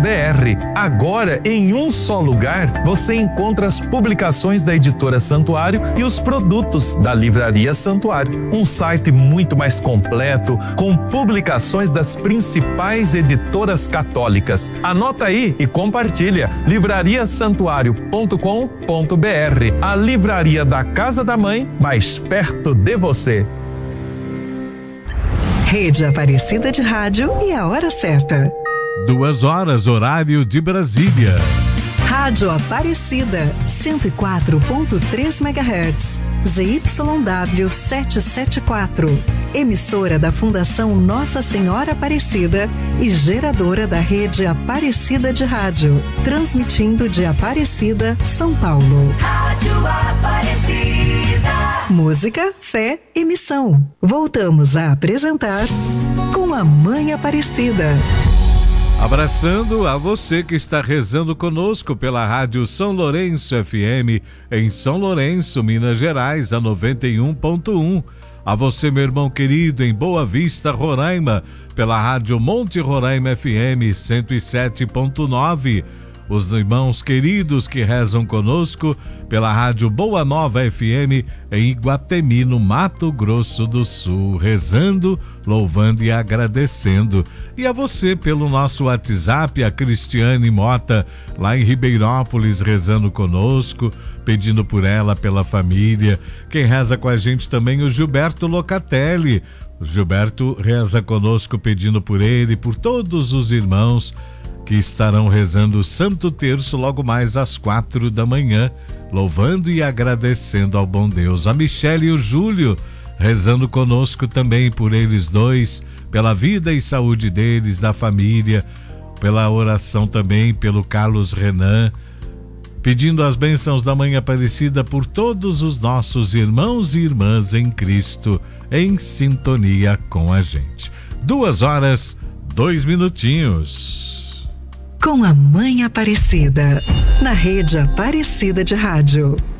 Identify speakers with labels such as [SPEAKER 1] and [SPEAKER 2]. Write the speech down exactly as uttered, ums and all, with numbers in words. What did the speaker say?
[SPEAKER 1] Agora, em um só lugar, você encontra as publicações da Editora Santuário e os produtos da Livraria Santuário. Um site muito mais completo, com publicações das principais editoras católicas. Anota aí e compartilha. livraria santuário ponto com ponto br, a livraria da Casa da Mãe, mais perto de você.
[SPEAKER 2] Rede Aparecida de Rádio e a hora certa.
[SPEAKER 3] Duas horas, horário de Brasília.
[SPEAKER 2] Rádio Aparecida, cento e quatro ponto três megahertz, Z Y W setecentos e setenta e quatro. Emissora da Fundação Nossa Senhora Aparecida e geradora da Rede Aparecida de Rádio. Transmitindo de Aparecida, São Paulo.
[SPEAKER 4] Rádio Aparecida.
[SPEAKER 2] Música, fé e missão. Voltamos a apresentar Com a Mãe Aparecida.
[SPEAKER 3] Abraçando a você que está rezando conosco pela Rádio São Lourenço F M, em São Lourenço, Minas Gerais, a noventa e um ponto um. A você, meu irmão querido, em Boa Vista, Roraima, pela Rádio Monte Roraima F M, cento e sete ponto nove. Os irmãos queridos que rezam conosco pela Rádio Boa Nova F M em Iguatemi, no Mato Grosso do Sul, rezando, louvando e agradecendo. E a você pelo nosso WhatsApp, a Cristiane Mota, lá em Ribeirópolis, rezando conosco, pedindo por ela, pela família. Quem reza com a gente também, o Gilberto Locatelli. O Gilberto reza conosco, pedindo por ele, por todos os irmãos que estarão rezando o Santo Terço logo mais às quatro da manhã, louvando e agradecendo ao bom Deus. A Michele e o Júlio rezando conosco também por eles dois, pela vida e saúde deles, da família, pela oração também pelo Carlos Renan, pedindo as bênçãos da Mãe Aparecida por todos os nossos irmãos e irmãs em Cristo, em sintonia com a gente. Duas horas, dois minutinhos.
[SPEAKER 2] Com a Mãe Aparecida, na Rede Aparecida de Rádio.